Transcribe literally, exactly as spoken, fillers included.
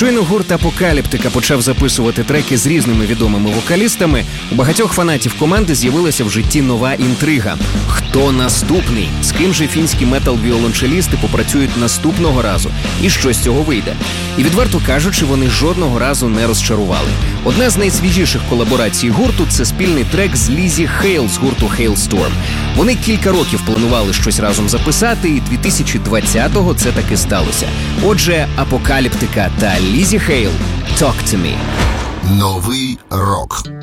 Щойно гурт «Апокаліптика» почав записувати треки з різними відомими вокалістами, у багатьох фанатів команди з'явилася в житті нова інтрига. Хто наступний? З ким же фінські метал-віолончелісти попрацюють наступного разу? І що з цього вийде? І відверто кажучи, вони жодного разу не розчарували. Одна з найсвіжіших колаборацій гурту – це спільний трек з Лізі Хейл з гурту Halestorm. Вони кілька років планували щось разом записати, і дві тисячі двадцятого це таки сталося. Отже, «Апокаліптика» та Лізі Хейл «Talk to me». Новий рок.